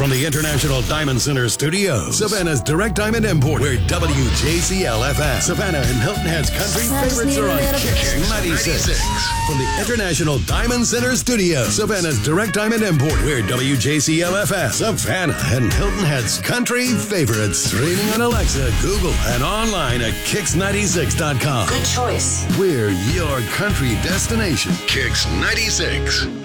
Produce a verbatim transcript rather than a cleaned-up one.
from the International Diamond Center Studios, Savannah's Direct Diamond Import, where W J C L F M, Savannah and Hilton Head's country favorites are on Kicks ninety-six. From the International Diamond Center Studios, Savannah's Direct Diamond Import, where W J C L F M, Savannah and Hilton Head's country favorites. Streaming on Alexa, Google, and online at kicks ninety-six dot com. Good choice. We're your country destination. Kicks ninety-six.